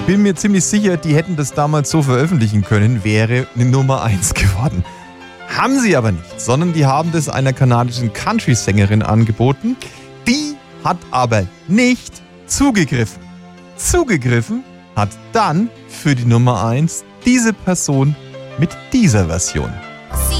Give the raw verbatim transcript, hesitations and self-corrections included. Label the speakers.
Speaker 1: bin mir ziemlich sicher, die hätten das damals so veröffentlichen können, wäre eine Nummer eins geworden. Haben sie aber nicht, sondern die haben das einer kanadischen Country-Sängerin angeboten. Die hat aber nicht zugegriffen. Zugegriffen hat dann für die Nummer eins diese Person mit dieser Version.